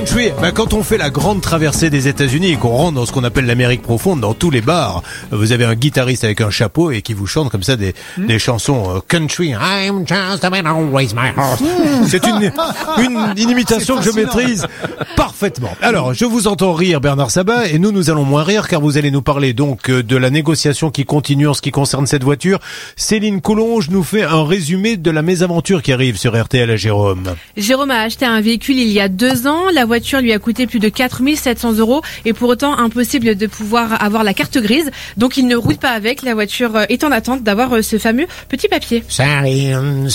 country. Quand on fait la grande traversée des États-Unis et qu'on rentre dans ce qu'on appelle l'Amérique profonde, dans tous les bars, vous avez un guitariste avec un chapeau et qui vous chante comme ça des chansons country. I'm just a man who raise my heart. C'est une imitation que je maîtrise parfaitement. Alors, je vous entends rire, Bernard Sabat, et nous allons moins rire car vous allez nous parler donc de la négociation qui continue en ce qui concerne cette voiture. Céline Collonge nous fait un résumé de la mésaventure qui arrive sur RTL à Jérôme. Jérôme a acheté un véhicule il y a 2 ans. La voiture lui a coûté plus de 4 700 € et pour autant impossible de pouvoir avoir la carte grise. Donc il ne roule pas avec. La voiture est en attente d'avoir ce fameux petit papier. Céline.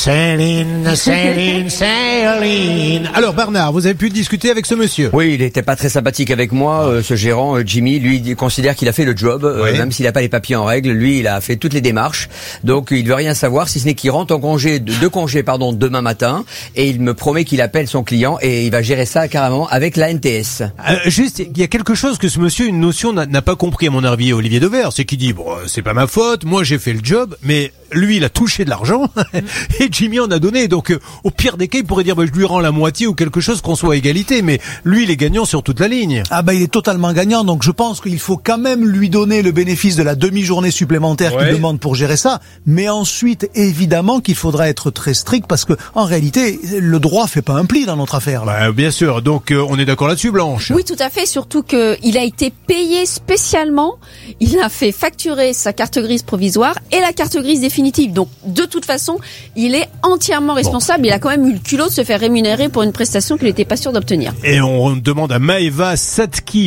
Alors Bernard, vous avez pu discuter avec ce monsieur? Oui, il était pas très sympathique avec moi, ce gérant Jimmy. Lui, il considère qu'il a fait le job, même s'il n'a pas les papiers en règle. Lui, il a fait toutes les démarches. Donc il veut rien savoir, si ce n'est qu'il rentre en congé demain matin, et il me promet qu'il appelle son client et il va gérer ça carrément avec la NTS. Juste, il y a quelque chose que ce monsieur, une notion n'a pas compris à mon avis, Olivier Dauvert, c'est qu'il dit bon, c'est pas ma faute, moi j'ai fait le job, mais lui il a touché de l'argent et Jimmy en a donné. Donc au pire des cas, il pourrait dire je lui rends la moitié ou quelque chose, qu'on soit à égalité, mais lui il est gagnant sur toute la ligne. Il est totalement gagnant, donc je pense qu'il faut quand même lui donner le bénéfice de la demi-journée supplémentaire qu'il demande pour gérer ça, mais ensuite évidemment qu'il faudra être très strict parce que en réalité le droit fait pas un pli dans notre affaire là. Bien sûr, donc on est d'accord là-dessus, Blanche? Oui, tout à fait, surtout qu'il a été payé spécialement, il a fait facturer sa carte grise provisoire et la carte grise définitive, donc de toute façon il est entièrement responsable. Il a quand même eu le culot de se faire rémunérer pour une prestation qu'il n'était pas sûr d'obtenir. Et on demande à Maëva Satki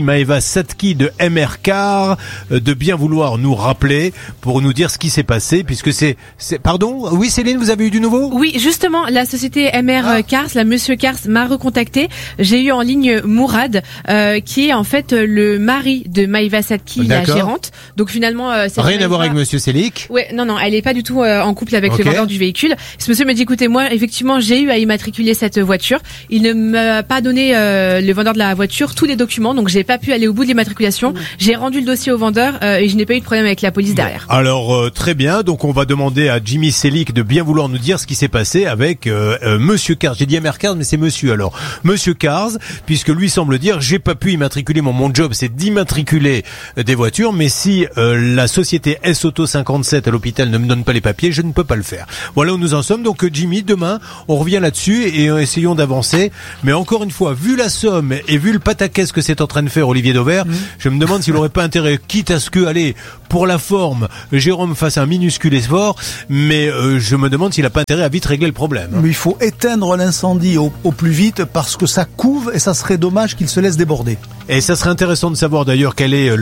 de MR Car de bien vouloir nous rappeler pour nous dire ce qui s'est passé, puisque c'est... Pardon? Oui, Céline, vous avez eu du nouveau? Oui, justement, la société MR Cars, la Monsieur Cars m'a recontacté. J'ai eu en ligne Mourad, qui est en fait le mari de Maëva Satki, la gérante. Donc finalement, rien à voir avec Monsieur Selic. Ouais, non, elle est pas du tout en couple avec le vendeur du véhicule. Ce monsieur me dit écoutez, moi effectivement, j'ai eu à immatriculer cette voiture. Il ne m'a pas donné le vendeur de la voiture tous les documents, donc j'ai pas pu aller au bout de l'immatriculation. J'ai rendu le dossier au vendeur et je n'ai pas eu de problème avec la police derrière. Alors très bien, donc on va demander à Jimmy Selic de bien vouloir nous dire ce qui s'est passé avec Monsieur Cars. J'ai dit MR Cars, mais c'est Monsieur alors. Monsieur Cars, puisque lui semble dire j'ai pas pu immatriculer, mon job c'est d'immatriculer des voitures, mais si la société S-Auto 57 à l'hôpital ne me donne pas les papiers, je ne peux pas le faire. Voilà où nous en sommes. Donc Jimmy, demain on revient là-dessus et essayons d'avancer. Mais encore une fois, vu la somme et vu le pataquès que c'est en train de faire Olivier Dauvert, je me demande s'il aurait pas intérêt, quitte à ce que, allez, pour la forme, Jérôme fasse un minuscule effort, mais je me demande s'il a pas intérêt à vite régler le problème. Mais il faut éteindre l'incendie au plus vite parce que ça couve et ça serait dommage qu'il se laisse déborder. Et ça serait intéressant de savoir d'ailleurs quel est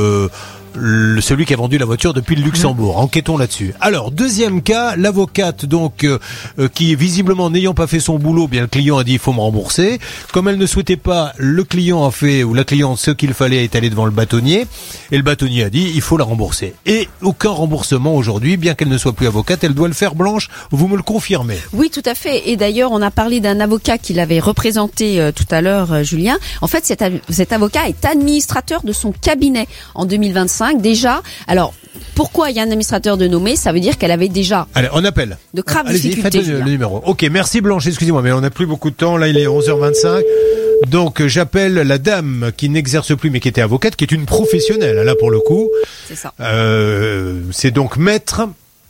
celui qui a vendu la voiture depuis le Luxembourg. Enquêtons là-dessus. Alors, deuxième cas, l'avocate donc qui visiblement n'ayant pas fait son boulot, bien le client a dit il faut me rembourser. Comme elle ne souhaitait pas, le client a fait, ou la cliente, ce qu'il fallait, est allé devant le bâtonnier et le bâtonnier a dit il faut la rembourser. Et aucun remboursement aujourd'hui, bien qu'elle ne soit plus avocate, elle doit le faire. Blanche, vous me le confirmez? Oui, tout à fait. Et d'ailleurs, on a parlé d'un avocat qui l'avait représenté tout à l'heure, Julien. En fait, cet avocat est administrateur de son cabinet en 2025. Déjà, alors pourquoi il y a un administrateur de nommé? Ça veut dire qu'elle avait déjà. Allez, on appelle. De graves difficultés. Faites le numéro. Ok, merci Blanche, excusez-moi, mais on n'a plus beaucoup de temps. Là, il est 11h25. Donc, j'appelle la dame qui n'exerce plus, mais qui était avocate, qui est une professionnelle, là, pour le coup. C'est ça. C'est donc maître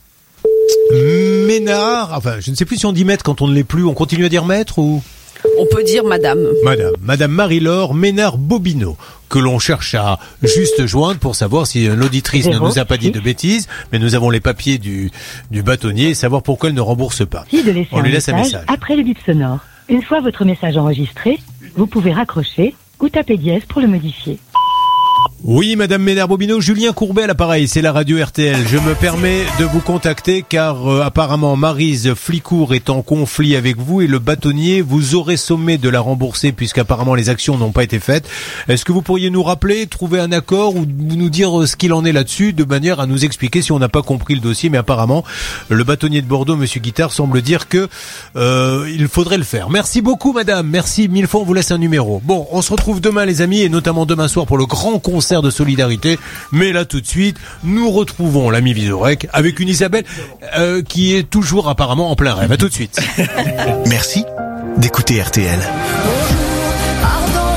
Ménard. Enfin, je ne sais plus si on dit maître quand on ne l'est plus. On continue à dire maître ou? On peut dire madame. Madame Marie-Laure Ménard-Bobino, que l'on cherche à juste joindre pour savoir si l'auditrice ne nous a pas dit de bêtises, mais nous avons les papiers du bâtonnier et savoir pourquoi elle ne rembourse pas. On lui laisse un message. Après le bip sonore. Une fois votre message enregistré, vous pouvez raccrocher ou taper dièse pour le modifier. Oui, Madame Ménard-Bobino, Julien Courbet à l'appareil, c'est la radio RTL. Je me permets de vous contacter car apparemment Maryse Flicourt est en conflit avec vous et le bâtonnier vous aurait sommé de la rembourser puisqu'apparemment les actions n'ont pas été faites. Est-ce que vous pourriez nous rappeler, trouver un accord ou nous dire ce qu'il en est là-dessus de manière à nous expliquer si on n'a pas compris le dossier? Mais apparemment, le bâtonnier de Bordeaux, Monsieur Guittard, semble dire que il faudrait le faire. Merci beaucoup, Madame. Merci mille fois. On vous laisse un numéro. Bon, on se retrouve demain, les amis, et notamment demain soir pour le grand concert de solidarité. Mais là, tout de suite, nous retrouvons l'ami Vizorek avec une Isabelle qui est toujours apparemment en plein rêve. À tout de suite. Merci d'écouter RTL. Pardon.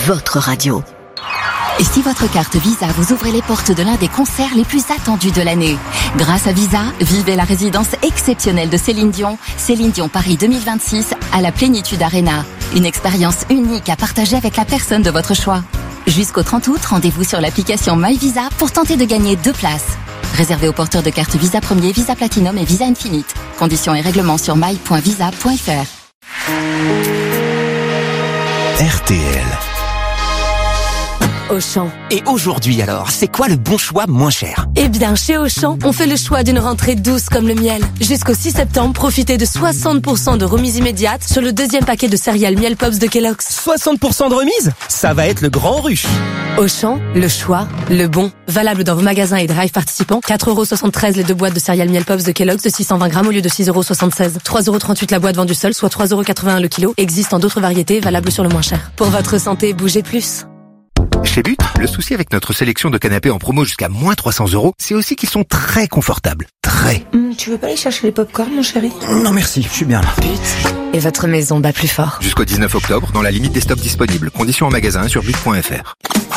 votre radio. Et si votre carte Visa vous ouvre les portes de l'un des concerts les plus attendus de l'année? Grâce à Visa, vivez la résidence exceptionnelle de Céline Dion Paris 2026 à la Plénitude Arena. Une expérience unique à partager avec la personne de votre choix. Jusqu'au 30 août, rendez-vous sur l'application MyVisa pour tenter de gagner 2 places. Réservé aux porteurs de cartes Visa Premier, Visa Platinum et Visa Infinite. Conditions et règlements sur my.visa.fr. RTL. Auchan. Et aujourd'hui alors, c'est quoi le bon choix moins cher? Eh bien, chez Auchan, on fait le choix d'une rentrée douce comme le miel. Jusqu'au 6 septembre, profitez de 60% de remise immédiate sur le 2e paquet de céréales Miel Pops de Kellogg's. 60% de remise? Ça va être le grand rush. Auchan, le choix, le bon. Valable dans vos magasins et drive participants. 4,73€ les 2 boîtes de céréales Miel Pops de Kellogg's de 620 grammes au lieu de 6,76€. 3,38€ la boîte vendue seule, soit 3,81€ le kilo. Existe en d'autres variétés, valable sur le moins cher. Pour votre santé, bougez plus. Chez But, le souci avec notre sélection de canapés en promo jusqu'à moins 300€, c'est aussi qu'ils sont très confortables. Très. Tu veux pas aller chercher les pop-corn, mon chéri? Non merci, je suis bien là. But. Et votre maison bat plus fort. Jusqu'au 19 octobre, dans la limite des stocks disponibles. Conditions en magasin sur but.fr.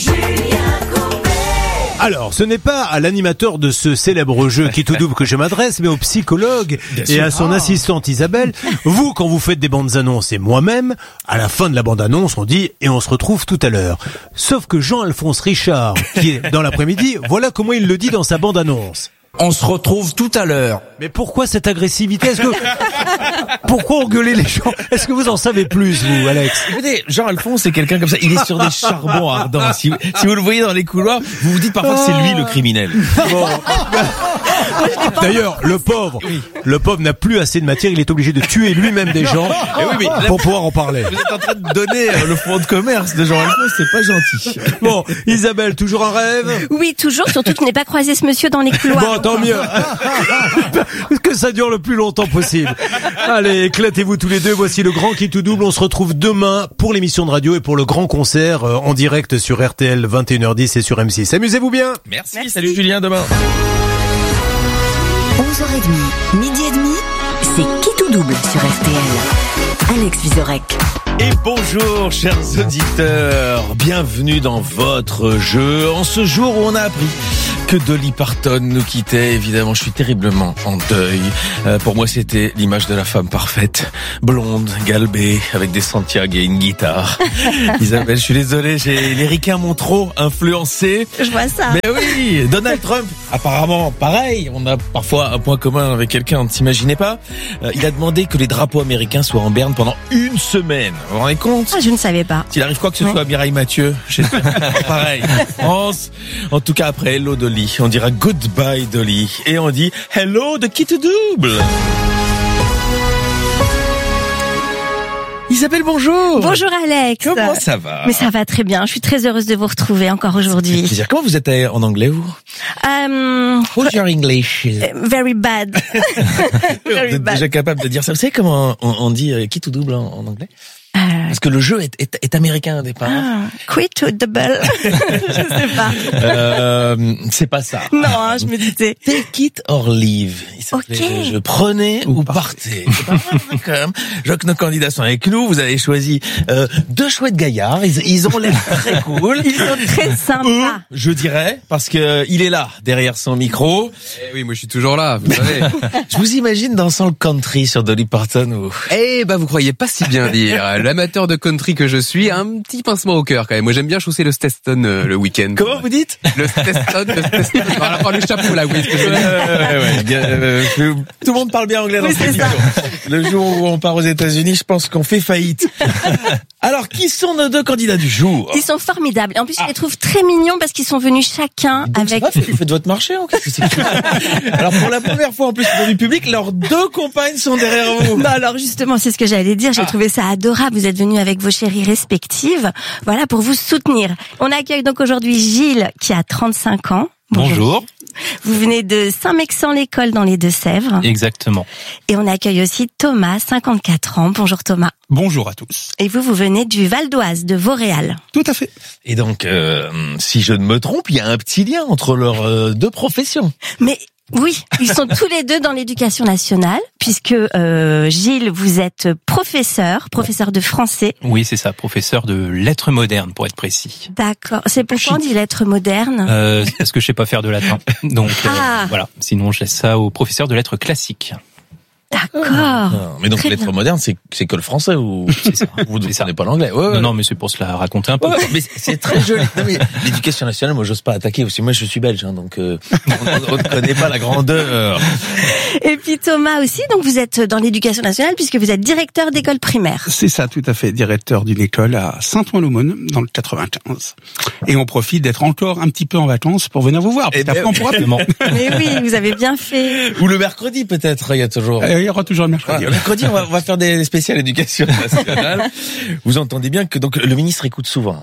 Alors, ce n'est pas à l'animateur de ce célèbre jeu Qui tout double que je m'adresse, mais au psychologue et à son assistante Isabelle. Vous, quand vous faites des bandes annonces et moi-même, à la fin de la bande annonce, on dit « et on se retrouve tout à l'heure ». Sauf que Jean-Alphonse Richard, qui est dans l'après-midi, voilà comment il le dit dans sa bande annonce. On se retrouve tout à l'heure. Mais pourquoi cette agressivité? Pourquoi engueuler les gens? Est-ce que vous en savez plus, vous, Alex? Écoutez, Jean-Alphonse, c'est quelqu'un comme ça. Il est sur des charbons ardents. Si vous le voyez dans les couloirs, vous vous dites parfois que c'est lui le criminel. Bon. D'ailleurs, le pauvre n'a plus assez de matière. Il est obligé de tuer lui-même des gens pour pouvoir en parler. Vous êtes en train de donner le fonds de commerce de Jean-Alphonse. C'est pas gentil. Bon, Isabelle, toujours un rêve? Oui, toujours. Surtout que je n'ai pas croisé ce monsieur dans les couloirs. Bon, tant mieux. Que ça dure le plus longtemps possible. Allez, éclatez-vous tous les deux. Voici le grand Qui tout double. On se retrouve demain pour l'émission de radio et pour le grand concert en direct sur RTL 21h10 et sur M6. Amusez-vous bien. Merci. Salut Julien, demain. 11h30, midi et demi, c'est Qui tout double sur RTL. Alex Vizorek. Et bonjour chers auditeurs, bienvenue dans votre jeu. En ce jour où on a appris que Dolly Parton nous quittait, évidemment je suis terriblement en deuil. Pour moi c'était l'image de la femme parfaite, blonde, galbée, avec des Santiago et une guitare. Isabelle, je suis désolé, les ricains m'ont trop influencé. Je vois ça. Mais oui, Donald Trump, apparemment pareil, on a parfois un point commun avec quelqu'un, on ne s'imaginait pas. Il a demandé que les drapeaux américains soient en berne pendant une semaine. Vous vous rendez compte? Ah, je ne savais pas. S'il arrive quoi que ce soit à Mireille Mathieu, pareil. France. En tout cas, après Hello Dolly, on dira Goodbye Dolly. Et on dit Hello de Qui tout double. Isabelle, bonjour. Bonjour Alex. Comment ça va? Mais ça va très bien. Je suis très heureuse de vous retrouver encore aujourd'hui. Comment vous êtes en anglais, vous? How's your English? Very bad. Vous êtes déjà capable de dire ça. Vous savez comment on dit Qui tout double en anglais? Parce que le jeu est américain au départ. Quit to double. Je sais pas. C'est pas ça. Non, je me disais. Take it or leave. Okay. Je prenez ou partez. C'est pas mal quand même. Je vois que nos candidats sont avec nous. Vous avez choisi 2 chouettes gaillards. Ils ont l'air très cool. Ils sont très sympas. Je dirais, parce que il est là, derrière son micro. Oui, moi je suis toujours là, vous savez. Je vous imagine dansant le country sur Dolly Parton. Vous croyez pas si bien dire. L'amateur de country que je suis a un petit pincement au cœur quand même. Moi j'aime bien chausser le Stetson le week-end. Comment vous dites? Le Stetson. On va prendre le chapeau là, oui. Tout le monde parle bien anglais dans cette émission. Le jour où on part aux États-Unis, je pense qu'on fait faillite. Alors, qui sont nos 2 candidats du jour? Ils sont formidables. En plus, je les trouve très mignons parce qu'ils sont venus chacun avec... Vous faites votre marché, en fait. Alors, pour la première fois, en plus, pour du public, leurs 2 compagnes sont derrière vous. Non, alors justement, c'est ce que j'allais dire. J'ai trouvé ça adorable. Vous êtes venus avec vos chéries respectives. Voilà, pour vous soutenir. On accueille donc aujourd'hui Gilles, qui a 35 ans. Bonjour. Vous venez de Saint-Mexan-l'École dans les Deux-Sèvres. Exactement. Et on accueille aussi Thomas, 54 ans. Bonjour Thomas. Bonjour à tous. Et vous venez du Val d'Oise, de Vauréal. Tout à fait. Et donc, si je ne me trompe, il y a un petit lien entre leurs 2 professions. Mais Oui, ils sont tous les deux dans l'éducation nationale, puisque Gilles, vous êtes professeur de français. Oui, c'est ça, professeur de lettres modernes, pour être précis. D'accord. C'est pourquoi on dit lettres modernes parce que je sais pas faire de latin. Donc voilà. Sinon, je laisse ça au professeur de lettres classiques. D'accord. Mais donc lettres modernes, c'est que le français ou vous ne comprenez pas l'anglais? Non, mais c'est pour se la raconter un peu. Mais c'est très joli. Non, mais l'éducation nationale, moi, j'ose pas attaquer aussi. Moi, je suis belge, donc on ne connaît pas la grandeur. Et puis Thomas aussi, donc vous êtes dans l'éducation nationale puisque vous êtes directeur d'école primaire. C'est ça, tout à fait. Directeur d'une école à Saint-Ouen-l'Aumône, dans le 95. Et on profite d'être encore un petit peu en vacances pour venir vous voir. Après, on pourra plus. Mais oui, vous avez bien fait. Ou le mercredi, peut-être. Il y a toujours. Il y aura toujours le mercredi. Le mercredi, on va faire des spéciales éducation nationale. Vous entendez bien que donc le ministre écoute souvent.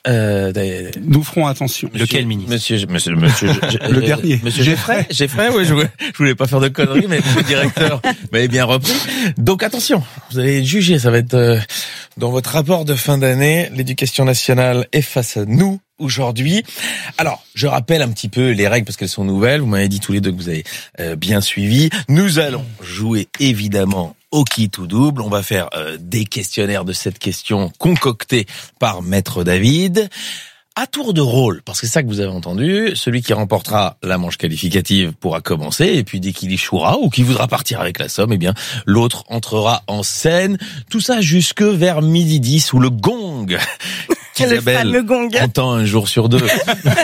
Nous ferons attention. Lequel ministre? Monsieur, le dernier. Monsieur Geffray, oui, je voulais pas faire de conneries, mais le directeur m'avait bien repris. Donc attention, vous allez juger, ça va être dans votre rapport de fin d'année, l'éducation nationale est face à nous aujourd'hui. Alors, je rappelle un petit peu les règles parce qu'elles sont nouvelles. Vous m'avez dit tous les deux que vous avez bien suivi. Nous allons jouer évidemment au qui tout double. On va faire des questionnaires de cette question concoctés par Maître David. À tour de rôle, parce que c'est ça que vous avez entendu, celui qui remportera la manche qualificative pourra commencer, et puis dès qu'il échouera ou qu'il voudra partir avec la somme, eh bien l'autre entrera en scène. Tout ça jusque vers 12h10 où le gong qu'Isabelle entend un jour sur deux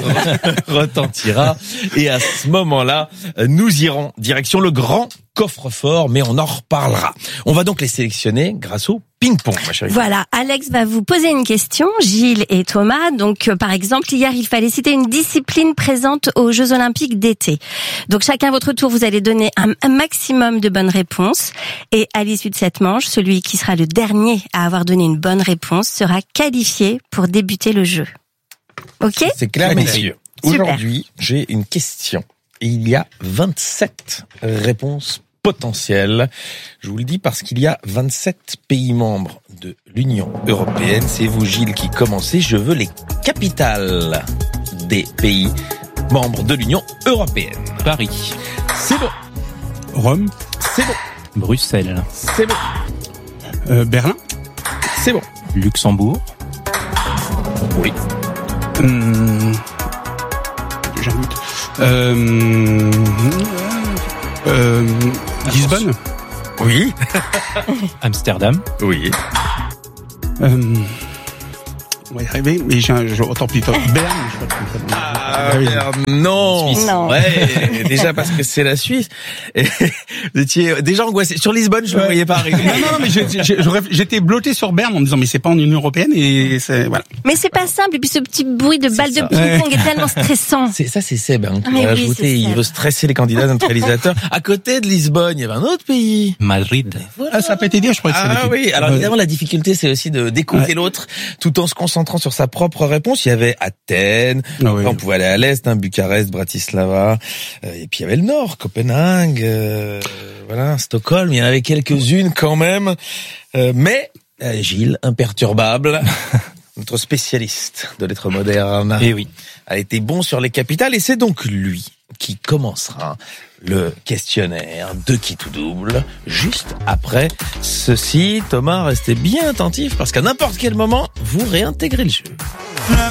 retentira. Et à ce moment-là, nous irons direction le grand coffre-fort, mais on en reparlera. On va donc les sélectionner grâce au ping-pong, ma chérie. Voilà, Alex va vous poser une question, Gilles et Thomas. Donc, par exemple, hier, il fallait citer une discipline présente aux Jeux Olympiques d'été. Donc, chacun à votre tour, vous allez donner un maximum de bonnes réponses. Et à l'issue de cette manche, celui qui sera le dernier à avoir donné une bonne réponse sera qualifié pour débuter le jeu. Ok ? C'est clair, messieurs. Aujourd'hui, j'ai une question. Il y a 27 réponses potentielles. Je vous le dis parce qu'il y a 27 pays membres de l'Union européenne. C'est vous, Gilles, qui commencez. Je veux les capitales des pays membres de l'Union européenne. Paris. C'est bon. Rome. C'est bon. Bruxelles. C'est bon. Berlin. C'est bon. Luxembourg. Oui. Lisbonne. Oui. Amsterdam. Oui. On va y arriver, mais autant plutôt Berne. Non. Suisse. Non. Ouais, déjà parce que c'est la Suisse. Et vous étiez déjà angoissé. Sur Lisbonne, je ne voyais pas arriver. Non, mais j'étais bloqué sur Berne en me disant mais c'est pas en Union européenne et c'est voilà. Mais c'est pas simple et puis ce petit bruit de balle de ping-pong est tellement stressant. C'est Seb qui a ajouté. Il veut stresser les candidats neutralisateurs. À côté de Lisbonne, il y avait un autre pays. Madrid. Voilà. Ça a pas été dit, je crois que c'est Ah oui. Alors évidemment, la difficulté, c'est aussi d'écouter l'autre tout en se concentrant sur sa propre réponse. Il y avait Athènes. On pouvait aller à l'est, Bucarest, Bratislava, et puis il y avait le nord, Copenhague, voilà, Stockholm. Il y en avait quelques-unes quand même, mais Gilles, imperturbable, notre spécialiste de lettres modernes, et oui, a été bon sur les capitales, et c'est donc lui qui commencera le questionnaire de qui tout double juste après ceci. Thomas, restez bien attentif parce qu'à n'importe quel moment, vous réintégrez le jeu.